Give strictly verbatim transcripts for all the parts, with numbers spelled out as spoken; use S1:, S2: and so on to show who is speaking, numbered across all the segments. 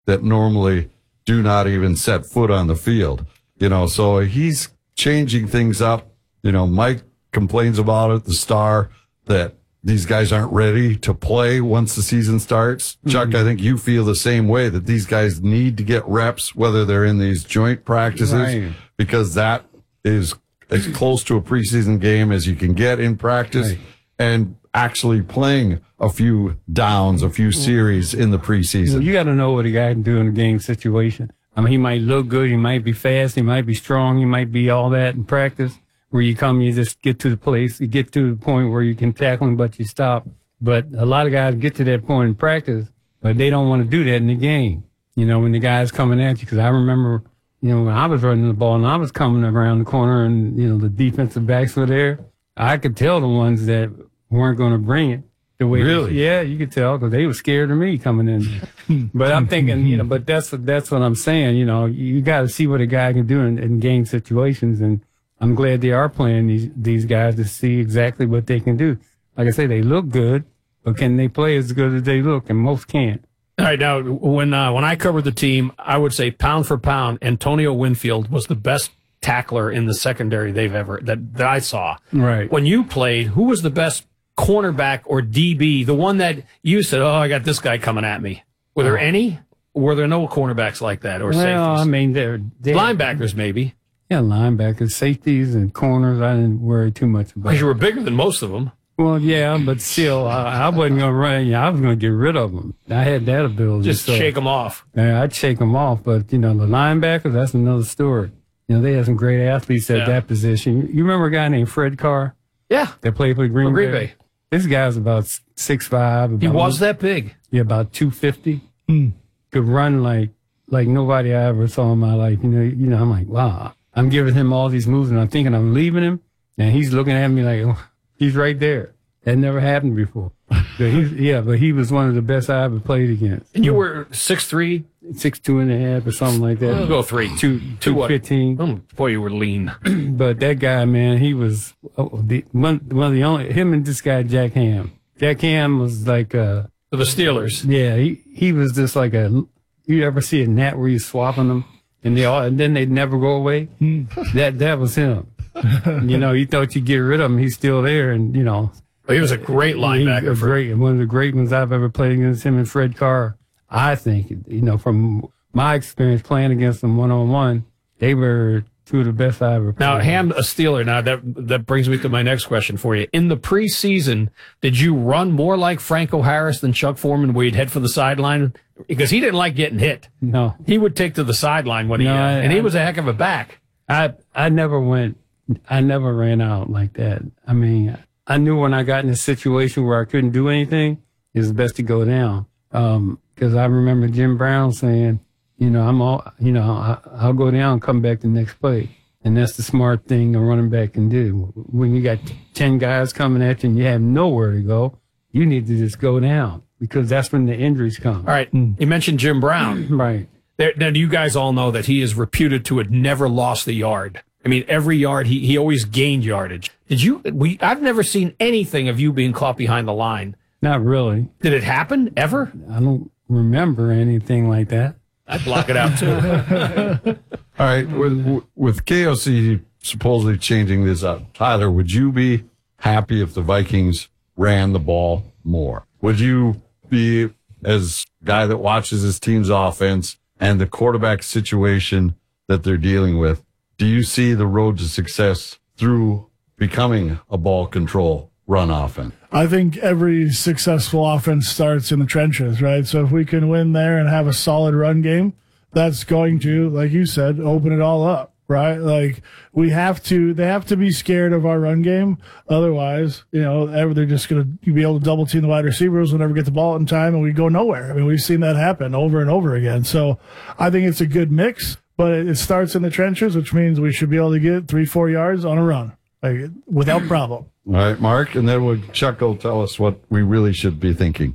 S1: that normally do not even set foot on the field. You know, so he's changing things up. You know, Mike complains about it, the Star, that these guys aren't ready to play once the season starts. Mm-hmm. Chuck, I think you feel the same way, that these guys need to get reps, whether they're in these joint practices, right, because that is as close to a preseason game as you can get in practice, right, and actually playing a few downs, a few series in the preseason.
S2: Well, you got to know what a guy can do in a game situation. I mean, he might look good, he might be fast, he might be strong, he might be all that in practice. Where you come, you just get to the place, you get to the point where you can tackle him, but you stop. But a lot of guys get to that point in practice, but they don't want to do that in the game. You know, when the guy's coming at you, because I remember, you know, when I was running the ball and I was coming around the corner and, you know, the defensive backs were there, I could tell the ones that weren't going to bring it. The way
S1: really?
S2: They, yeah, you could tell, because they were scared of me coming in. But I'm thinking, you know, but that's, that's what I'm saying. You know, you got to see what a guy can do in, in game situations, and I'm glad they are playing these these guys to see exactly what they can do. Like I say, they look good, but can they play as good as they look? And most can't.
S3: All right, now, when uh, when I covered the team, I would say pound for pound, Antonio Winfield was the best tackler in the secondary they've ever that, that I saw.
S2: Right.
S3: When you played, who was the best cornerback or D B? The one that you said, "Oh, I got this guy coming at me." Were there oh. any? Or were there no cornerbacks like that, or
S2: well,
S3: safeties?
S2: I mean, they're, they're
S3: linebackers maybe.
S2: Yeah, linebackers, safeties, and corners. I didn't worry too much about.
S3: Because you were bigger than most of them.
S2: Well, yeah, but still, I, I wasn't going to run. Yeah, I was going to get rid of them. I had that ability.
S3: Just so, shake them off.
S2: Yeah, I'd shake them off. But, you know, the linebackers, that's another story. You know, they had some great athletes at yeah. that position. You remember a guy named Fred Carr?
S3: Yeah.
S2: That played for Green,
S3: Green
S2: Bay?
S3: Bay.
S2: This guy's about six five.
S3: He was that big?
S2: Yeah, about two fifty. Mm. Could run like like nobody I ever saw in my life. You know, you know, I'm like, wow. I'm giving him all these moves, and I'm thinking I'm leaving him, and he's looking at me like, oh, he's right there. That never happened before. But he's, yeah, but he was one of the best I ever played against.
S3: And you were six three?
S2: six two and a half or something like that.
S3: I'll go three.
S2: Two, two, two fifteen.
S3: Oh, boy, you were lean.
S2: But that guy, man, he was oh, the, one, one of the only, him and this guy, Jack Ham. Jack Ham was like, uh,
S3: For the Steelers.
S2: Yeah, he, he was just like a, you ever see a gnat where you're swapping them? And they all, and then they'd never go away. that that was him. You know, you thought you'd get rid of him, he's still there, and you know.
S3: Well, he was a great linebacker.
S2: He was great, one of the great ones I've ever played against, him and Fred Carr. I think, you know, from my experience playing against them one on one, they were two of the best I ever played.
S3: Now, Ham, a Steeler. Now that that brings me to my next question for you. In the preseason, did you run more like Franco Harris than Chuck Foreman, where you'd head for the sideline? Because he didn't like getting hit.
S2: No.
S3: He would take to the sideline when he
S2: no, I,
S3: and he
S2: I,
S3: was a heck of a back.
S2: I I never went, I never ran out like that. I mean, I knew when I got in a situation where I couldn't do anything, it was best to go down. Um, because I remember Jim Brown saying, you know, I'm all, you know, I, I'll go down and come back the next play. And that's the smart thing a running back can do. When you got ten guys coming at you and you have nowhere to go, you need to just go down, because that's when the injuries come.
S3: All right. Mm. You mentioned Jim Brown.
S2: Right.
S3: There, now, you guys all know that he is reputed to have never lost the yard. I mean, every yard, he, he always gained yardage. Did you, we, I've never seen anything of you being caught behind the line.
S2: Not really.
S3: Did it happen ever?
S2: I don't remember anything like that.
S3: I'd block it out, too.
S1: All right. With, with K O C supposedly changing this up, Tyler, would you be happy if the Vikings ran the ball more? Would you be, as guy that watches his team's offense and the quarterback situation that they're dealing with, do you see the road to success through becoming a ball control run offense?
S4: I think every successful offense starts in the trenches, right? So if we can win there and have a solid run game, that's going to, like you said, open it all up, right? Like we have to, they have to be scared of our run game. Otherwise, you know, they're just going to be able to double team the wide receivers, we'll never get the ball in time, and we go nowhere. I mean, we've seen that happen over and over again. So I think it's a good mix, but it starts in the trenches, which means we should be able to get three, four yards on a run, like without problem.
S1: All right, Mark, and then we'll, Chuck will tell us what we really should be thinking.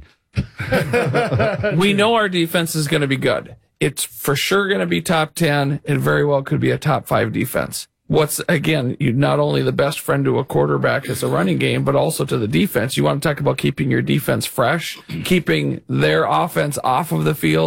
S5: We know our defense is going to be good. It's for sure going to be top ten, and very well could be a top five defense. What's, again, you not only the best friend to a quarterback as a running game, but also to the defense. You want to talk about keeping your defense fresh, keeping their offense off of the field,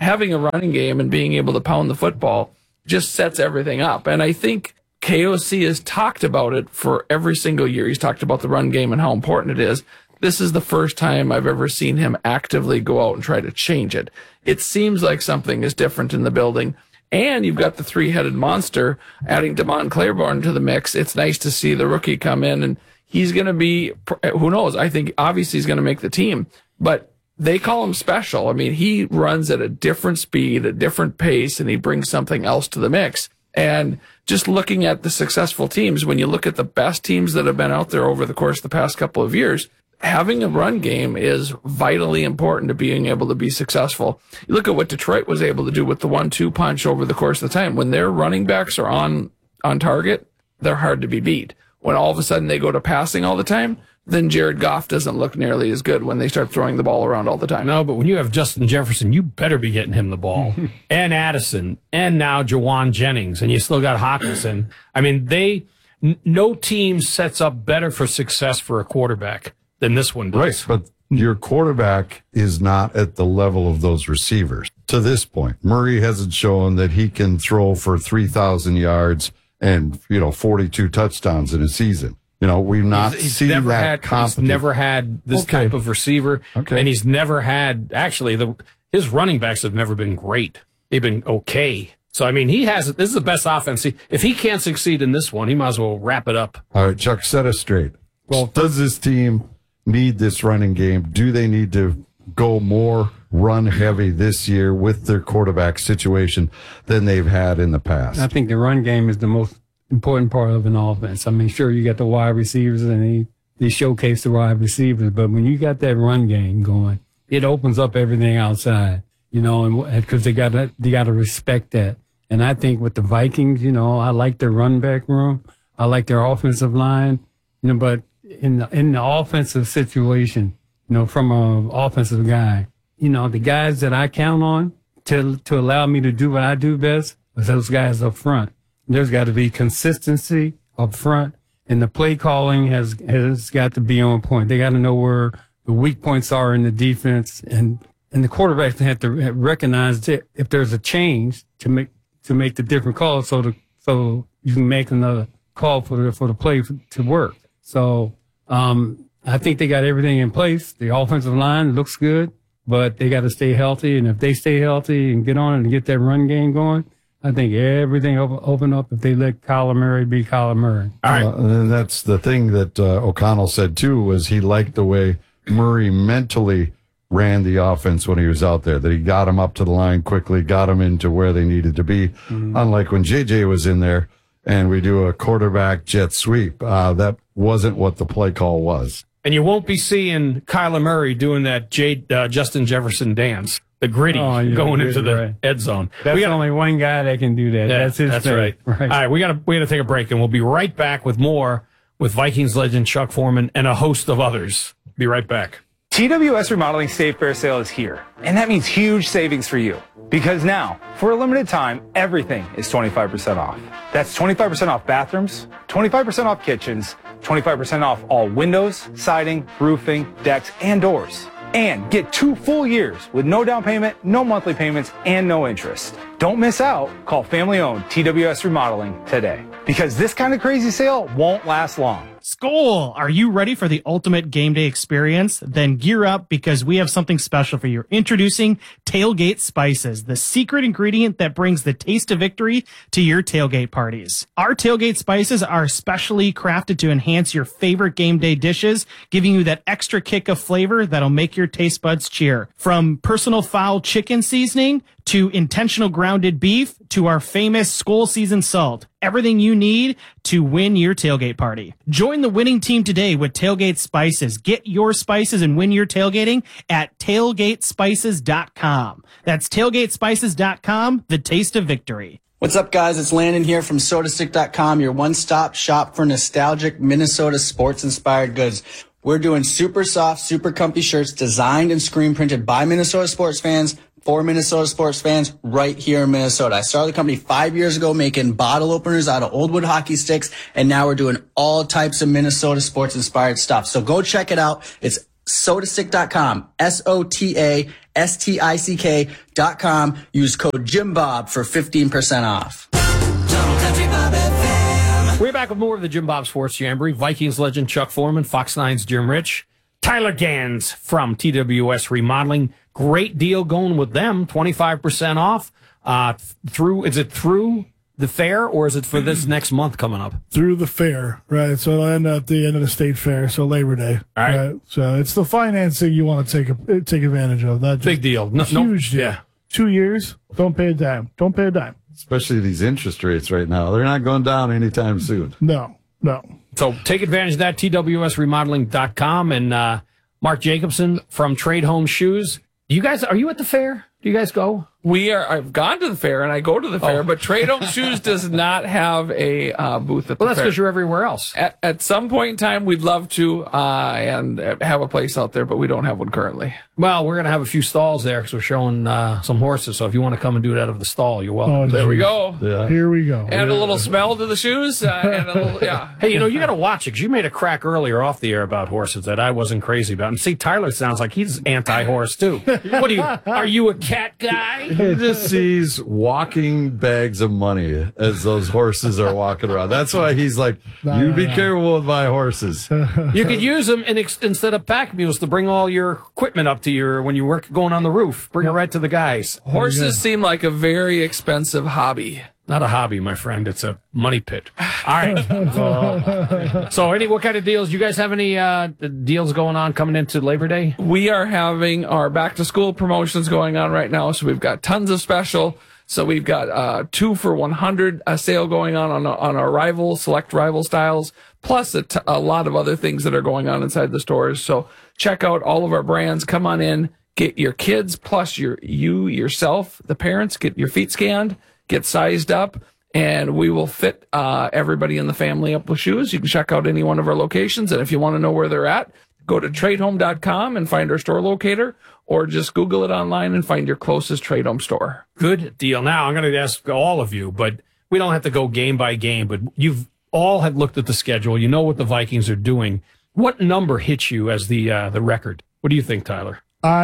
S5: having a running game and being able to pound the football just sets everything up. And I think K O C has talked about it for every single year. He's talked about the run game and how important it is. This is the first time I've ever seen him actively go out and try to change it. It seems like something is different in the building. And you've got the three-headed monster adding Damon Claiborne to the mix. It's nice to see the rookie come in, and he's going to be, who knows, I think obviously he's going to make the team. But they call him special. I mean, he runs at a different speed, a different pace, and he brings something else to the mix. And just looking at the successful teams, when you look at the best teams that have been out there over the course of the past couple of years, having a run game is vitally important to being able to be successful. You look at what Detroit was able to do with the one two punch over the course of the time. When their running backs are on, on target, they're hard to be beat. When all of a sudden they go to passing all the time, then Jared Goff doesn't look nearly as good when they start throwing the ball around all the time.
S3: No, but when you have Justin Jefferson, you better be getting him the ball. And Addison, and now Jawan Jennings, and you still got Hawkinson. I mean, they, n- no team sets up better for success for a quarterback than this one does.
S1: Right, but your quarterback is not at the level of those receivers. To this point, Murray hasn't shown that he can throw for three thousand yards and, you know, forty-two touchdowns in a season. You know, we've not
S3: He's, he's
S1: seen
S3: never
S1: that
S3: had,
S1: competent.
S3: He's never had this
S1: Okay.
S3: type of receiver.
S1: Okay.
S3: And he's never had, actually, the his running backs have never been great. They've been okay. So, I mean, he has, this is the best offense. He, if he can't succeed in this one, he might as well wrap it up.
S1: All right, Chuck, set us straight. Well, does this team need this running game? Do they need to go more run heavy this year with their quarterback situation than they've had in the past?
S2: I think the run game is the most important part of an offense. I mean, sure, you got the wide receivers and they, they showcase the wide receivers, but when you got that run game going, it opens up everything outside, you know, and because they got to, they got to respect that. And I think with the Vikings, you know, I like their run back room. I like their offensive line, you know, but in the, in the offensive situation, you know, from an offensive guy, you know, the guys that I count on to, to allow me to do what I do best is those guys up front. There's got to be consistency up front, and the play calling has has got to be on point. They got to know where the weak points are in the defense, and and the quarterbacks have to recognize that if there's a change to make to make the different calls, so the so you can make another call for the for the play to work. So um, I think they got everything in place. The offensive line looks good, but they got to stay healthy, and if they stay healthy and get on it and get that run game going, I think everything will open up if they let Kyler Murray be Kyler Murray.
S3: All right.
S1: Uh, and that's the thing that uh, O'Connell said, too, was he liked the way Murray mentally ran the offense when he was out there, that he got him up to the line quickly, got him into where they needed to be. Mm-hmm. Unlike when J J was in there and we do a quarterback jet sweep, uh, that wasn't what the play call was.
S3: And you won't be seeing Kyler Murray doing that J, uh, Justin Jefferson dance. The gritty
S2: Oh, yeah,
S3: going
S2: gritty,
S3: into the
S2: right.
S3: end zone.
S2: That's
S3: we got
S2: only one guy that can do that.
S3: Yeah,
S2: that's his
S3: that's
S2: thing.
S3: right.
S2: right.
S3: All right, we got to we got to take a break, and we'll be right back with more with Vikings legend Chuck Foreman and a host of others. Be right back.
S6: T W S Remodeling Save Fair Sale is here, and that means huge savings for you. Because now, for a limited time, everything is twenty-five percent off. That's twenty-five percent off bathrooms, twenty-five percent off kitchens, twenty-five percent off all windows, siding, roofing, decks, and doors. And get two full years with no down payment, no monthly payments, and no interest. Don't miss out. Call family-owned T W S Remodeling today. Because this kind of crazy sale won't last long.
S7: Skol! Are you ready for the ultimate game day experience? Then gear up because we have something special for you. Introducing Tailgate Spices, the secret ingredient that brings the taste of victory to your tailgate parties. Our Tailgate Spices are specially crafted to enhance your favorite game day dishes, giving you that extra kick of flavor that'll make your taste buds cheer. From personal foul chicken seasoning to intentional grounded beef to our famous Skol seasoned salt. Everything you need to win your tailgate party. Join the winning team today with Tailgate Spices. Get your spices and win your tailgating at tailgate spices dot com. That's tailgate spices dot com, the taste of victory.
S8: What's up, guys? It's Landon here from soda stick dot com, your one-stop shop for nostalgic Minnesota sports-inspired goods. We're doing super soft, super comfy shirts designed and screen printed by Minnesota sports fans for Minnesota sports fans right here in Minnesota. I started the company five years ago making bottle openers out of old wood hockey sticks, and now we're doing all types of Minnesota sports-inspired stuff. So go check it out. It's soda stick dot com, S O T A S T I C K dot com. Use code Jim Bob for fifteen percent off.
S3: We're back with more of the Jim Bob Sports Jamboree. Vikings legend Chuck Foreman, Fox nine's Jim Rich, Tyler Gans from T W S Remodeling. Great deal going with them, twenty-five percent off. Uh, through is it through the fair or is it for this next month coming up?
S4: Through the fair, right? So it'll end at the end of the state fair, so Labor Day.
S3: All right.
S4: So it's the financing you want to take a, take advantage of. That's
S3: Big deal. No,
S4: huge
S3: no,
S4: deal.
S3: Yeah.
S4: Two years, don't pay a dime. Don't pay a dime.
S1: Especially these interest rates right now. They're not going down anytime soon.
S4: No, no.
S3: So take advantage of that, T W S remodeling dot com. And uh, Mark Jacobson from Trade Home Shoes. You guys, are you at the fair? Do you guys go?
S5: We are. I've gone to the fair and I go to the fair,
S3: Oh.
S5: but Trade Home Shoes does not have a uh, booth at the
S3: Well, that's
S5: fair.
S3: because you're everywhere else.
S5: At, at some point in time, we'd love to uh, and have a place out there, but we don't have one currently.
S3: Well, we're going to have a few stalls there because we're showing uh, some horses. So if you want to come and do it out of the stall, you're welcome.
S4: Oh,
S5: There we go.
S1: Yeah.
S4: Here we go.
S5: And a little smell to the shoes. Uh, and a little, yeah.
S3: Hey, you know, you got to watch it 'cause you made a crack earlier off the air about horses that I wasn't crazy about. And see, Tyler sounds like he's anti-horse too. What are you? Are you a cat guy?
S1: He just sees walking bags of money as those horses are walking around. That's why he's like, you be careful with my horses.
S3: You could use them in ex- instead of pack mules to bring all your equipment up to your when you work going on the roof. Bring it right to the guys.
S5: Horses seem like a very expensive hobby.
S3: Not a hobby, my friend. It's a money pit. All right. So, any what kind of deals? You guys have any uh, deals going on coming into Labor Day?
S5: We are having our back to school promotions going on right now. So we've got tons of special. So we've got uh, two for one hundred a sale going on on, on our rival, select rival styles, plus a, t- a lot of other things that are going on inside the stores. So check out all of our brands. Come on in, get your kids plus your you yourself, the parents, get your feet scanned, get sized up, and we will fit uh, everybody in the family up with shoes. You can check out any one of our locations, and if you want to know where they're at, go to trade home dot com and find our store locator, or just Google it online and find your closest Trade Home store.
S3: Good deal. Now, I'm going to ask all of you, but we don't have to go game by game, but you've all have looked at the schedule. You know what the Vikings are doing. What number hits you as the uh, the record? What do you think, Tyler?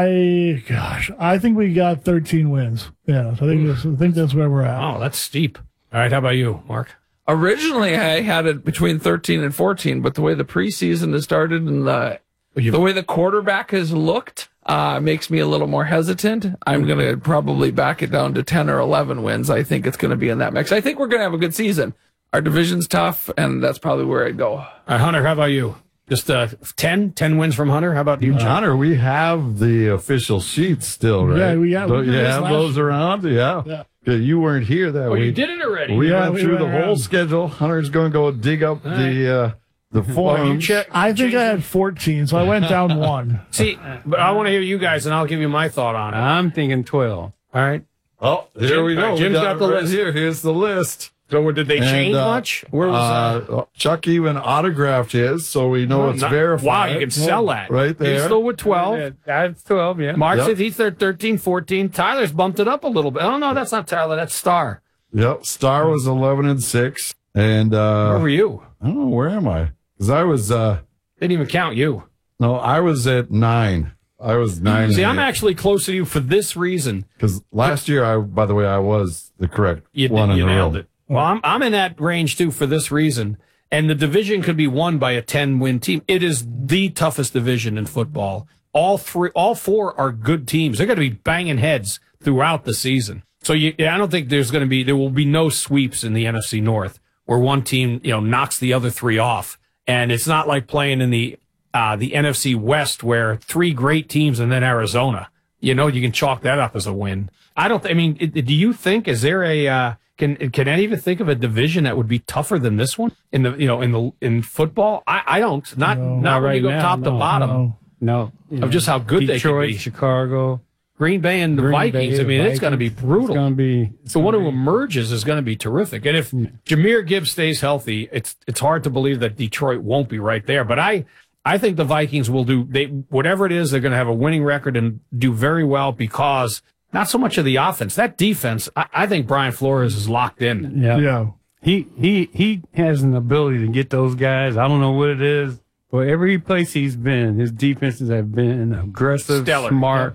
S4: I, gosh, I think we got thirteen wins. Yeah, so I think that's, I think that's where we're at.
S3: Oh, that's steep. All right, how about you, Mark?
S5: Originally, I had it between thirteen and fourteen, but the way the preseason has started and the, the way the quarterback has looked uh, makes me a little more hesitant. I'm going to probably back it down to ten or eleven wins. I think it's going to be in that mix. I think we're going to have a good season. Our division's tough, and that's probably where I'd go.
S3: All right, Hunter, how about you? Just uh, ten? ten wins from Hunter? How about you,
S1: Uh,
S3: Chuck?
S1: Hunter, we have the official sheets still, right?
S4: Yeah, we got-
S1: Don't
S4: we
S1: you
S4: did this
S1: have
S4: last-
S1: those around? Yeah.
S4: Yeah.
S1: Yeah, you weren't here that
S3: Oh,
S1: week.
S3: you did it already.
S1: We
S4: Yeah,
S1: went
S4: we
S1: through
S4: went
S1: the whole
S4: around.
S1: schedule. Hunter's going to go dig up
S3: right.
S1: the uh, the
S3: Well, you
S1: forums.
S3: check.
S4: I think I had fourteen, so I went down one.
S3: See, but I want to hear you guys, and I'll give you my thought on it.
S2: I'm thinking twelve.
S3: All right.
S1: Oh, here
S3: Jim-
S1: we go.
S3: Jim's
S1: we
S3: got the
S1: it right
S3: list.
S1: Here, here's the list.
S3: So did they
S1: And,
S3: change
S1: uh,
S3: much? Where was
S1: uh, Chuck even autographed his, so we know
S3: Oh,
S1: it's
S3: not-
S1: verified.
S3: Wow, you can sell that.
S1: right
S3: He's
S1: there.
S3: still with twelve.
S2: Yeah, that's twelve, yeah.
S3: Mark
S1: Yep.
S3: says he's there thirteen, fourteen. Tyler's bumped it up a little bit. Oh, no, that's not Tyler. That's Star.
S1: Yep, Star was eleven and six, and uh,
S3: Where were you?
S1: I don't know where am I? Because I was uh,
S3: Didn't even count you.
S1: no, I was at nine. I was nine.
S3: See, I'm actually closer to you for this reason.
S1: because last year, I by the way, I was the correct
S3: You,
S1: one
S3: you
S1: in a
S3: nailed
S1: row.
S3: it. Well, I'm, I'm in that range, too, for this reason. And the division could be won by a ten-win team. It is the toughest division in football. All three, all four are good teams. They're going to be banging heads throughout the season. So you, I don't think there's going to be, there will be no sweeps in the N F C North where one team, you know, knocks the other three off. And it's not like playing in the, uh, the N F C West where three great teams and then Arizona. You know, you can chalk that up as a win. I don't, th- I mean, it, do you think, is there a, uh, Can can any of you think of a division that would be tougher than this one in the you know in the in football? I, I don't. Not
S4: No.
S3: not
S2: Not
S3: when
S2: right
S3: you go
S2: now,
S3: top to
S2: no,
S3: bottom
S4: No.
S2: No. you
S3: of
S2: know,
S3: just how good
S2: Detroit,
S3: they could be.
S2: Chicago.
S3: Green Bay and the
S2: Green
S3: Vikings.
S2: Bay,
S3: I mean, it's
S2: Vikings.
S3: going to be
S2: It's
S3: brutal.
S2: going to be.
S3: So one who emerges is going to be terrific. And if Jahmyr Gibbs stays healthy, it's it's hard to believe that Detroit won't be right there. But I I think the Vikings will do they whatever it is, they're going to have a winning record and do very well because not so much of the offense. That defense, I, I think Brian Flores is locked in.
S2: Yeah.
S4: Yeah.
S2: He he he has an ability to get those guys. I don't know what it is, but every place he's been, his defenses have been aggressive,
S3: Stellar.
S2: smart.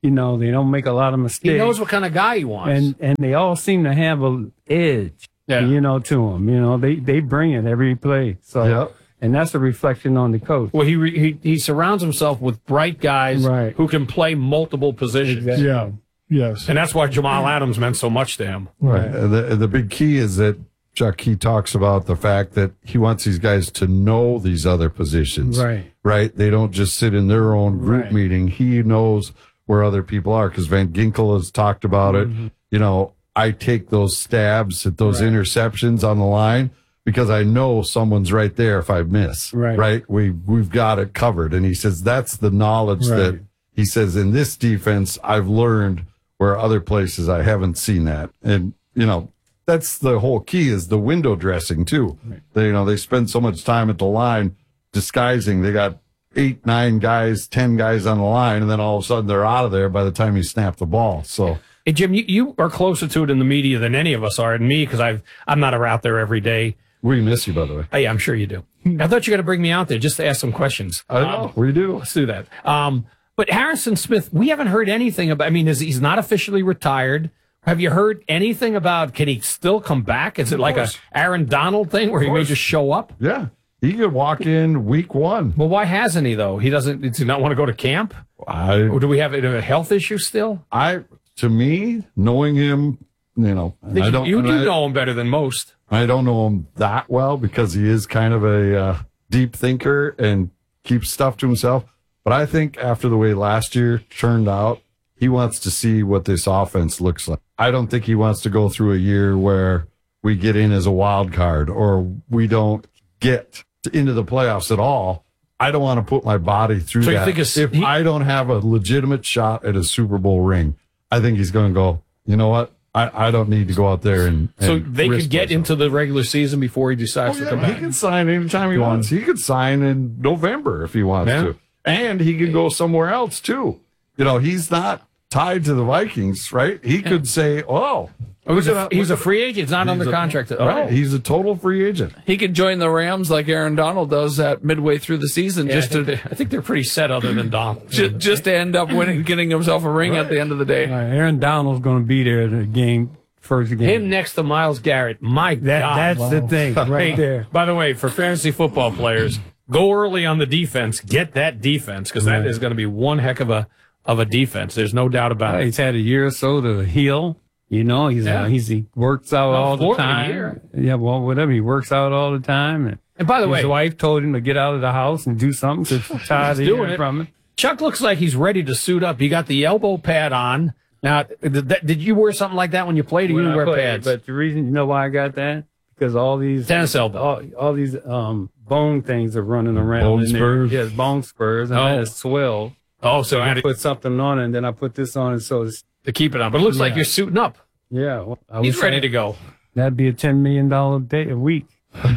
S2: You know, they don't make a lot of mistakes.
S3: He knows what kind of guy he wants.
S2: and and they all seem to have a edge.
S3: Yeah.
S2: You know, to them. You know, they they bring it every play. So,
S1: Yep.
S2: and that's a reflection on the coach.
S3: well, he, re- he he surrounds himself with bright guys
S2: Right.
S3: who can play multiple positions.
S2: Exactly.
S4: Yeah. Yes.
S3: And that's why Jamal Adams meant so much to him.
S1: Right. And the, and the big key is that Chuck, he talks about the fact that he wants these guys to know these other positions.
S2: Right.
S1: Right. They don't just sit in their own group
S2: Right.
S1: meeting. He knows where other people are because Van Ginkel has talked about it. You know, I take those stabs at those interceptions on the line because I know someone's right there if I miss.
S2: Right.
S1: Right. We, we've got it covered. And he says that's the knowledge
S2: Right.
S1: that he says in this defense, I've learned where other places I haven't seen that. And, you know, that's the whole key is the window dressing too. They, you know, they spend so much time at the line disguising. They got eight, nine guys, ten guys on the line, and then all of a sudden they're out of there by the time you snap the ball. So,
S3: Hey, Jim, you, you are closer to it in the media than any of us are, and me, because I've I'm not out there every day.
S1: we miss you, by the way.
S3: Hey, I'm sure you do. I thought you were going to bring me out there just to ask some questions.
S1: I know. We do.
S3: Let's do that. Um, but Harrison Smith, we haven't heard anything about. I mean, is, he's not officially retired. Have you heard anything about? Can he still come back? Is it like a Aaron Donald thing where he may just show up?
S1: Yeah. He could walk in week one.
S3: Well, why hasn't he though? He doesn't. Does he not want to go to camp?
S1: I,
S3: Or do we have a health issue still?
S1: I, to me, knowing him, you know,
S3: I think
S1: I don't,
S3: you, you
S1: I,
S3: do know him better than most.
S1: I don't know him that well because he is kind of a uh, deep thinker and keeps stuff to himself. But I think after the way last year turned out, he wants to see what this offense looks like. I don't think he wants to go through a year where we get in as a wild card or we don't get to, into the playoffs at all. I don't want to put my body through
S3: So you
S1: that.
S3: think it's-
S1: if
S3: he-
S1: I don't have a legitimate shot at a Super Bowl ring, I think he's going to go, you know what? I, I don't need to go out there and, and
S3: So they
S1: risk
S3: could get
S1: myself.
S3: into the regular season before he decides
S1: Oh,
S3: to
S1: yeah,
S3: come
S1: he
S3: back.
S1: can sign anytime he wants. He could sign in November if he wants
S3: Yeah.
S1: to. And he could go somewhere else too. You know, he's not tied to the Vikings, right? He could say, oh,
S3: Oh, he's,
S1: look
S3: a,
S1: at-
S3: he's a
S1: look at-
S3: free agent. He's not
S1: he's
S3: under
S1: a-
S3: contract. Oh.
S1: Right. He's a total free agent.
S5: He could join the Rams like Aaron Donald does at midway through the season,
S3: Yeah,
S5: just
S3: I, think
S5: to
S3: they, I think they're pretty set other than Donald.
S5: just, just to end up winning, getting himself a ring at the end of the day.
S2: Uh, Aaron Donald's going to be there at the game, first game.
S3: Him next to Myles Garrett. My
S2: that,
S3: God.
S2: that's the thing right
S3: Hey,
S2: there.
S3: By the way, for fantasy football players, go early on the defense. Get that defense because that
S2: Right.
S3: is going to be one heck of a of a defense. There's no doubt about
S2: Uh,
S3: it.
S2: he's had a year or so to heal. You know, he's
S3: Yeah.
S2: uh, he's he works out
S3: Well,
S2: all the
S3: more than a
S2: time.
S3: year.
S2: Yeah, well, whatever. He works out all the time. And,
S3: And by the
S2: his
S3: way,
S2: wife told him to get out of the house and do something because she's tired of
S3: He's doing
S2: hearing
S3: it.
S2: from him.
S3: Chuck looks like he's ready to suit up. He got the elbow pad on. Now, did, that, did you wear something like that when you played, or you
S2: When
S3: didn't
S2: I
S3: wear
S2: played,
S3: pads?
S2: But the reason, you know why I got that? Because all these
S3: Tennis elbow.
S2: all, all these um bone things are running around.
S1: Bone
S2: in there.
S1: spurs?
S2: Yes, bone spurs. And
S3: Oh.
S2: I had swell.
S3: oh, so
S2: So
S3: I
S2: I
S3: had to,
S2: put something on it, and then I put this on it. So it's,
S3: to keep it on. But it looks like
S2: Yeah.
S3: you're suiting up.
S2: yeah, well, I
S3: He's
S2: was
S3: ready
S2: saying
S3: to go.
S2: That'd be a ten million dollar day a week.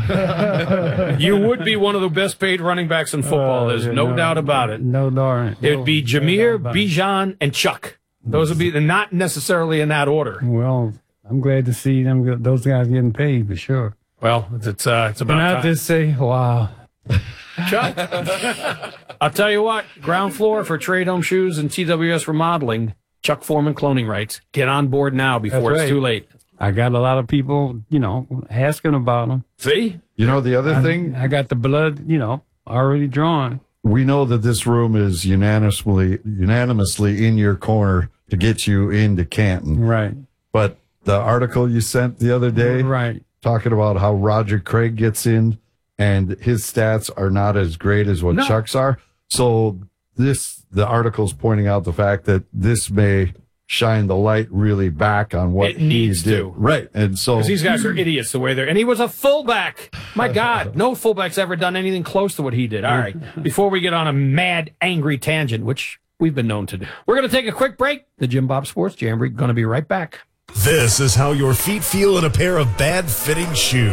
S3: You would be one of the best paid running backs in football. There's
S2: Uh,
S3: no, doubt about it.
S2: No darn.
S3: It would be Jameer,
S2: about it.
S3: Bijan, and Chuck. Those would be not necessarily in that order.
S2: Well, I'm glad to see them. go- Those guys getting paid for sure.
S3: Well, it's it's, uh, it's about
S2: And I
S3: time.
S2: just say, wow.
S3: Chuck, I'll tell you what. Ground floor for Trade Home Shoes and T W S Remodeling. Chuck Foreman Cloning Rights. Get on board now before
S2: That's
S3: it's
S2: right.
S3: too late.
S2: I got a lot of people, you know, asking about them.
S3: See?
S1: You know, the other thing,
S2: I got the blood, you know, already drawn.
S1: we know that this room is unanimously unanimously in your corner to get you into Canton.
S2: Right.
S1: But the article you sent the other day,
S2: Right.
S1: talking about how Roger Craig gets in and his stats are not as great as what
S3: No.
S1: Chuck's are. So this, the article's pointing out the fact that this may shine the light really back on what
S3: It needs
S1: he did.
S3: to.
S1: Right. And so
S3: Because these guys are idiots the way they're. And he was a fullback. My God, no fullback's ever done anything close to what he did. All right. Before we get on a mad, angry tangent, which we've been known to do, we're going to take a quick break. The Jim Bob Sports Jamboree going to be right back.
S9: This is how your feet feel in a pair of bad-fitting shoes.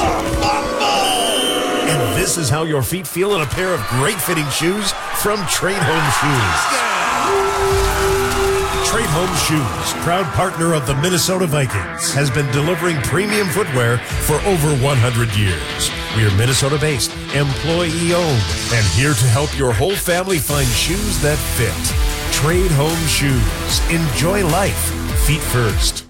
S9: And this is how your feet feel in a pair of great-fitting shoes from Trade Home Shoes. Trade Home Shoes, proud partner of the Minnesota Vikings, has been delivering premium footwear for over one hundred years. We are Minnesota-based, employee-owned, and here to help your whole family find shoes that fit. Trade Home Shoes. Enjoy life feet first.